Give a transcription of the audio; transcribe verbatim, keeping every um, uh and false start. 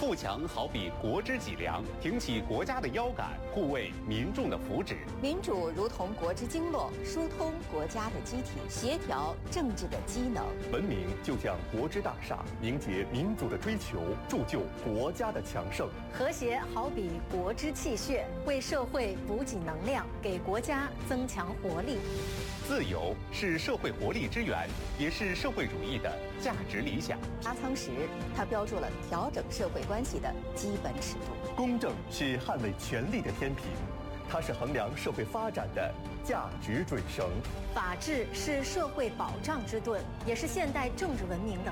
富强好比国之脊梁，挺起国家的腰杆，护卫民众的福祉。 民主如同国之经络，疏通国家的机体，协调政治的机能。 文明就像国之大厦，凝结民族的追求，铸就国家的强盛。 和谐好比国之气血，为社会补给能量，给国家增强活力。 自由是社会活力之源，也是社会主义的价值理想。 阿仓实，它标注了调整社会关系的基本尺度。 公正是捍卫权力的天平，它是衡量社会发展的价值准绳。 法治是社会保障之盾，也是现代政治文明的